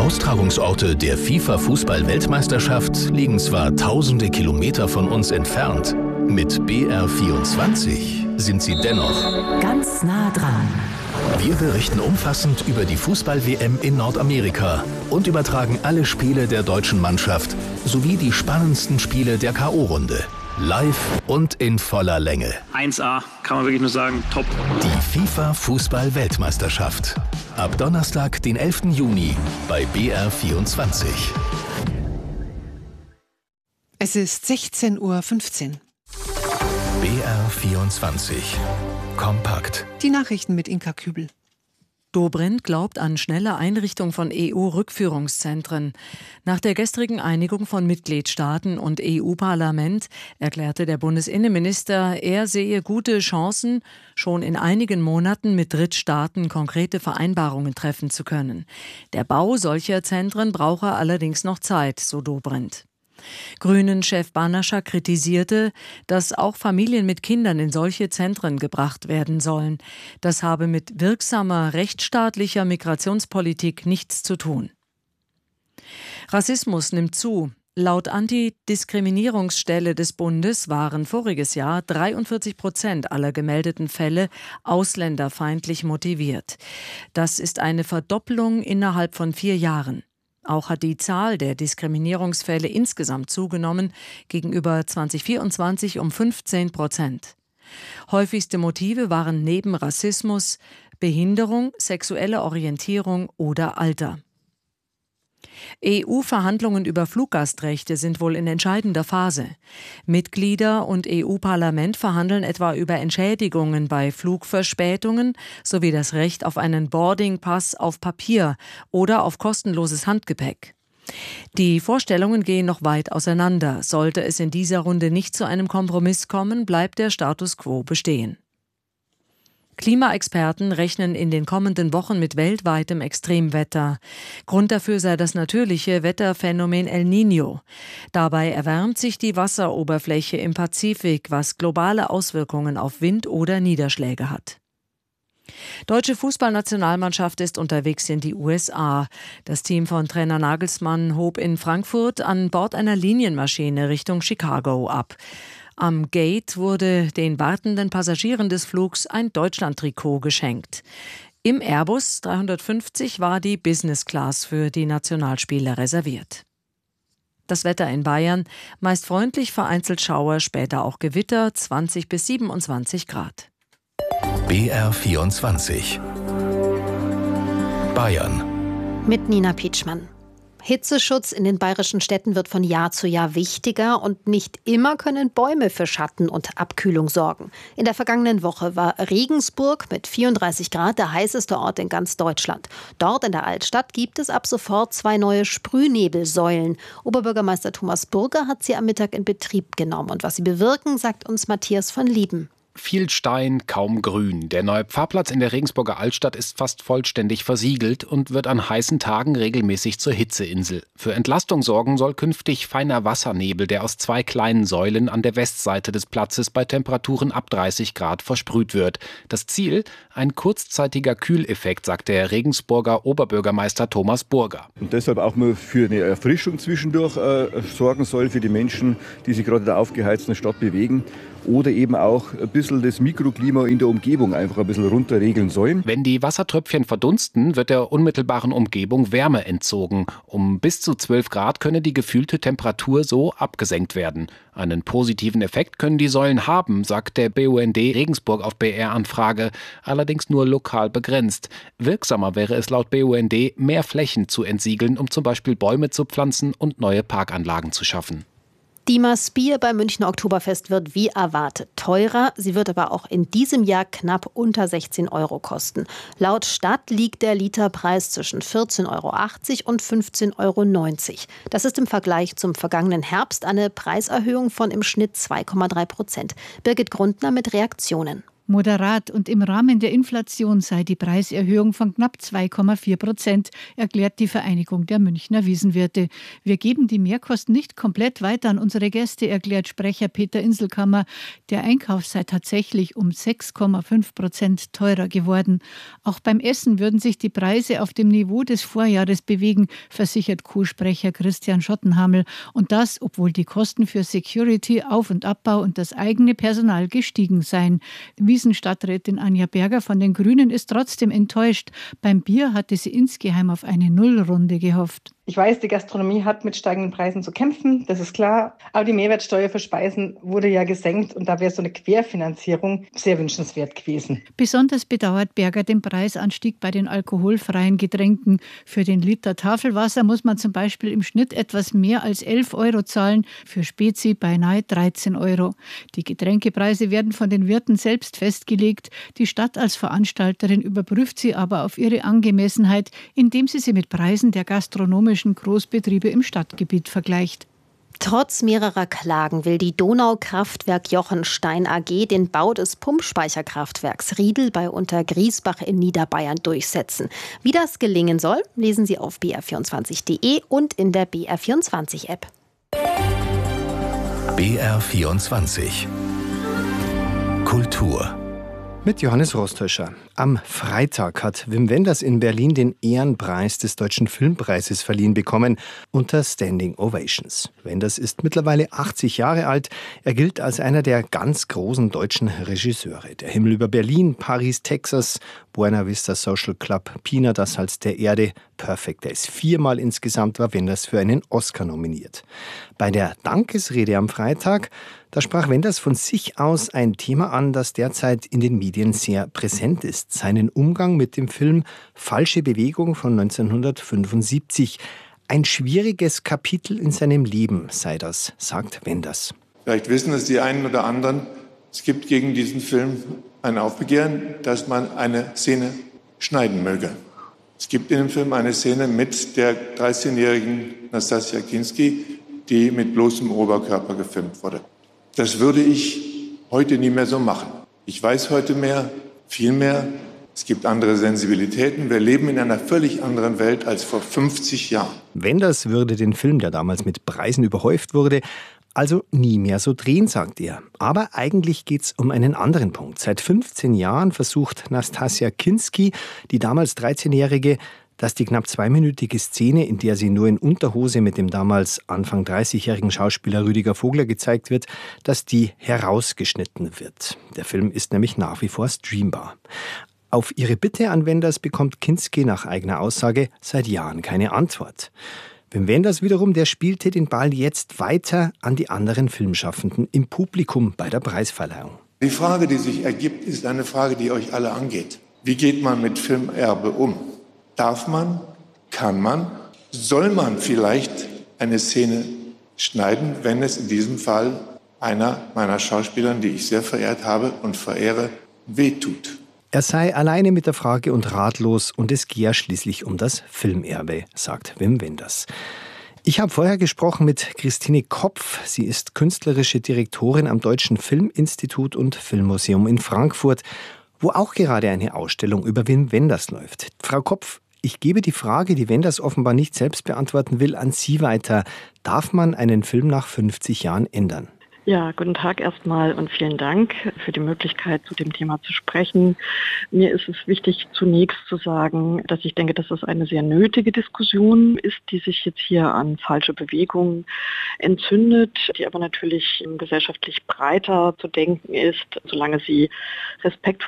Austragungsorte der FIFA-Fußball-Weltmeisterschaft liegen zwar tausende Kilometer von uns entfernt, mit BR24 sind sie dennoch ganz nah dran. Wir berichten umfassend über die Fußball-WM in Nordamerika und übertragen alle Spiele der deutschen Mannschaft sowie die spannendsten Spiele der K.O.-Runde. Live und in voller Länge. 1A, kann man wirklich nur sagen, top. Die FIFA-Fußball-Weltmeisterschaft. Ab Donnerstag, den 11. Juni bei BR24. Es ist 16:15 Uhr. BR24. Kompakt. Die Nachrichten mit Inka Kübel. Dobrindt glaubt an schnelle Einrichtung von EU-Rückführungszentren. Nach der gestrigen Einigung von Mitgliedstaaten und EU-Parlament erklärte der Bundesinnenminister, er sehe gute Chancen, schon in einigen Monaten mit Drittstaaten konkrete Vereinbarungen treffen zu können. Der Bau solcher Zentren brauche allerdings noch Zeit, so Dobrindt. Grünen-Chef Banascher kritisierte, dass auch Familien mit Kindern in solche Zentren gebracht werden sollen. Das habe mit wirksamer rechtsstaatlicher Migrationspolitik nichts zu tun. Rassismus nimmt zu. Laut Antidiskriminierungsstelle des Bundes waren voriges Jahr 43% aller gemeldeten Fälle ausländerfeindlich motiviert. Das ist eine Verdoppelung innerhalb von 4 Jahren. Auch hat die Zahl der Diskriminierungsfälle insgesamt zugenommen, gegenüber 2024 um 15%. Häufigste Motive waren neben Rassismus Behinderung, sexuelle Orientierung oder Alter. EU-Verhandlungen über Fluggastrechte sind wohl in entscheidender Phase. Mitglieder und EU-Parlament verhandeln etwa über Entschädigungen bei Flugverspätungen sowie das Recht auf einen Boarding-Pass auf Papier oder auf kostenloses Handgepäck. Die Vorstellungen gehen noch weit auseinander. Sollte es in dieser Runde nicht zu einem Kompromiss kommen, bleibt der Status quo bestehen. Klimaexperten rechnen in den kommenden Wochen mit weltweitem Extremwetter. Grund dafür sei das natürliche Wetterphänomen El Niño. Dabei erwärmt sich die Wasseroberfläche im Pazifik, was globale Auswirkungen auf Wind oder Niederschläge hat. Deutsche Fußballnationalmannschaft ist unterwegs in die USA. Das Team von Trainer Nagelsmann hob in Frankfurt an Bord einer Linienmaschine Richtung Chicago ab. Am Gate wurde den wartenden Passagieren des Flugs ein Deutschland-Trikot geschenkt. Im Airbus 350 war die Business Class für die Nationalspieler reserviert. Das Wetter in Bayern, meist freundlich, vereinzelt Schauer, später auch Gewitter, 20 bis 27 Grad. BR24. Bayern. Mit Nina Pietschmann. Hitzeschutz in den bayerischen Städten wird von Jahr zu Jahr wichtiger und nicht immer können Bäume für Schatten und Abkühlung sorgen. In der vergangenen Woche war Regensburg mit 34 Grad der heißeste Ort in ganz Deutschland. Dort in der Altstadt gibt es ab sofort 2 neue Sprühnebelsäulen. Oberbürgermeister Thomas Burger hat sie am Mittag in Betrieb genommen. Und was sie bewirken, sagt uns Matthias von Lieben. Viel Stein, kaum Grün. Der neue Pfarrplatz in der Regensburger Altstadt ist fast vollständig versiegelt und wird an heißen Tagen regelmäßig zur Hitzeinsel. Für Entlastung sorgen soll künftig feiner Wassernebel, der aus 2 kleinen Säulen an der Westseite des Platzes bei Temperaturen ab 30 Grad versprüht wird. Das Ziel? Ein kurzzeitiger Kühleffekt, sagt der Regensburger Oberbürgermeister Thomas Burger. Und deshalb auch mal für eine Erfrischung zwischendurch sorgen soll für die Menschen, die sich gerade in der aufgeheizten Stadt bewegen. Oder eben auch ein bisschen das Mikroklima in der Umgebung einfach ein bisschen runterregeln sollen. Wenn die Wassertröpfchen verdunsten, wird der unmittelbaren Umgebung Wärme entzogen. Um bis zu 12 Grad könne die gefühlte Temperatur so abgesenkt werden. Einen positiven Effekt können die Säulen haben, sagt der BUND Regensburg auf BR-Anfrage, allerdings nur lokal begrenzt. Wirksamer wäre es laut BUND, mehr Flächen zu entsiegeln, um zum Beispiel Bäume zu pflanzen und neue Parkanlagen zu schaffen. Die Maßbier beim Münchner Oktoberfest wird wie erwartet teurer. Sie wird aber auch in diesem Jahr knapp unter 16 € kosten. Laut Stadt liegt der Literpreis zwischen 14,80 € und 15,90 €. Das ist im Vergleich zum vergangenen Herbst eine Preiserhöhung von im Schnitt 2,3%. Birgit Grundner mit Reaktionen. Moderat und im Rahmen der Inflation sei die Preiserhöhung von knapp 2,4%, erklärt die Vereinigung der Münchner Wiesenwirte. Wir geben die Mehrkosten nicht komplett weiter an unsere Gäste, erklärt Sprecher Peter Inselkammer. Der Einkauf sei tatsächlich um 6,5% teurer geworden. Auch beim Essen würden sich die Preise auf dem Niveau des Vorjahres bewegen, versichert Co-Sprecher Christian Schottenhamel. Und das, obwohl die Kosten für Security, Auf- und Abbau und das eigene Personal gestiegen seien. Wiesenstadträtin Anja Berger von den Grünen ist trotzdem enttäuscht. Beim Bier hatte sie insgeheim auf eine Nullrunde gehofft. Ich weiß, die Gastronomie hat mit steigenden Preisen zu kämpfen, das ist klar. Aber die Mehrwertsteuer für Speisen wurde ja gesenkt und da wäre so eine Querfinanzierung sehr wünschenswert gewesen. Besonders bedauert Berger den Preisanstieg bei den alkoholfreien Getränken. Für den Liter Tafelwasser muss man zum Beispiel im Schnitt etwas mehr als 11 € zahlen, für Spezi beinahe 13 €. Die Getränkepreise werden von den Wirten selbst festgelegt. Die Stadt als Veranstalterin überprüft sie aber auf ihre Angemessenheit, indem sie mit Preisen der gastronomischen Großbetriebe im Stadtgebiet vergleicht. Trotz mehrerer Klagen will die Donaukraftwerk Jochenstein AG den Bau des Pumpspeicherkraftwerks Riedel bei Untergriesbach in Niederbayern durchsetzen. Wie das gelingen soll, lesen Sie auf br24.de und in der BR24-App. BR24 Kultur mit Johannes Rostäuscher. Am Freitag hat Wim Wenders in Berlin den Ehrenpreis des Deutschen Filmpreises verliehen bekommen, unter Standing Ovations. Wenders ist mittlerweile 80 Jahre alt. Er gilt als einer der ganz großen deutschen Regisseure. Der Himmel über Berlin, Paris, Texas, Buena Vista Social Club, Pina, das Salz der Erde, Perfect Days. 4-mal insgesamt war Wenders für einen Oscar nominiert. Bei der Dankesrede am Freitag, da sprach Wenders von sich aus ein Thema an, das derzeit in den Medien sehr präsent ist. Seinen Umgang mit dem Film Falsche Bewegung von 1975. Ein schwieriges Kapitel in seinem Leben sei das, sagt Wenders. Vielleicht wissen es die einen oder anderen, es gibt gegen diesen Film ein Aufbegehren, dass man eine Szene schneiden möge. Es gibt in dem Film eine Szene mit der 13-jährigen Nastassja Kinski, die mit bloßem Oberkörper gefilmt wurde. Das würde ich heute nie mehr so machen. Ich weiß heute mehr, viel mehr. Es gibt andere Sensibilitäten. Wir leben in einer völlig anderen Welt als vor 50 Jahren. Wenders würde den Film, der damals mit Preisen überhäuft wurde, also nie mehr so drehen, sagt er. Aber eigentlich geht's um einen anderen Punkt. Seit 15 Jahren versucht Nastassja Kinski, die damals 13-Jährige, dass die knapp 2-minütige Szene, in der sie nur in Unterhose mit dem damals Anfang 30-jährigen Schauspieler Rüdiger Vogler gezeigt wird, dass die herausgeschnitten wird. Der Film ist nämlich nach wie vor streambar. Auf ihre Bitte an Wenders bekommt Kinski nach eigener Aussage seit Jahren keine Antwort. Wim Wenders wiederum, der spielte den Ball jetzt weiter an die anderen Filmschaffenden im Publikum bei der Preisverleihung. Die Frage, die sich ergibt, ist eine Frage, die euch alle angeht. Wie geht man mit Filmerbe um? Darf man, kann man, soll man vielleicht eine Szene schneiden, wenn es in diesem Fall einer meiner Schauspielern, die ich sehr verehrt habe und verehre, wehtut? Er sei alleine mit der Frage und ratlos und es gehe schließlich um das Filmerbe, sagt Wim Wenders. Ich habe vorher gesprochen mit Christine Kopf. Sie ist künstlerische Direktorin am Deutschen Filminstitut und Filmmuseum in Frankfurt, wo auch gerade eine Ausstellung über Wim Wenders läuft. Frau Kopf, ich gebe die Frage, die Wenders offenbar nicht selbst beantworten will, an Sie weiter. Darf man einen Film nach 50 Jahren ändern? Ja, guten Tag erstmal und vielen Dank für die Möglichkeit, zu dem Thema zu sprechen. Mir ist es wichtig, zunächst zu sagen, dass ich denke, dass das eine sehr nötige Diskussion ist, die sich jetzt hier an falsche Bewegungen entzündet, die aber natürlich gesellschaftlich breiter zu denken ist, solange sie respektvoll